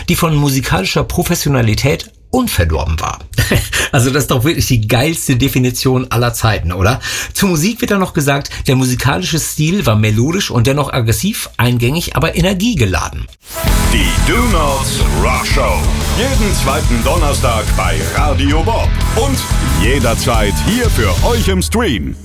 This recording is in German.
die von musikalischer Professionalität unverdorben war. Also das ist doch wirklich die geilste Definition aller Zeiten, oder? Zur Musik wird dann noch gesagt, der musikalische Stil war melodisch und dennoch aggressiv, eingängig, aber energiegeladen. Die Do Nots Rock Show. Jeden zweiten Donnerstag bei Radio Bob. Und jederzeit hier für euch im Stream.